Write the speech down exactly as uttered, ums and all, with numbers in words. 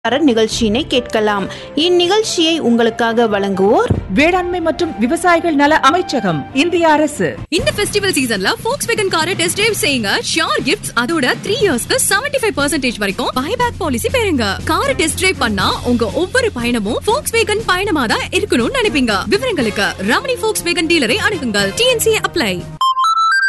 நிகழ்ச்சியினை கேட்கலாம். இந்நிகழ்ச்சியை உங்களுக்காக வழங்குவோர் வேளாண்மை மற்றும் விவசாயிகள் நல அமைச்சகம், இந்திய அரசு. இந்த ஃபெஸ்டிவல் சீசன்ல Volkswagen காரை டெஸ்ட் டிரைவ் செய்யுங்க. ஷியோர் கிஃப்ட்ஸ், அதோட த்ரீ இயர்ஸ்க்கு செவன்டி ஃபைவ் பர்சன்டேஜ் வரைக்கும் பைபேக் பாலிசி பெறுங்க. காரை டெஸ்ட் டிரைவ் பண்ணா உங்க ஒவ்வொரு பயணமும் Volkswagen பயணமா தான் இருக்கணும்னு நினைப்பீங்க. விவரங்களுக்கு Ramani Volkswagen டீலரை அணுகுங்கள். T N C apply.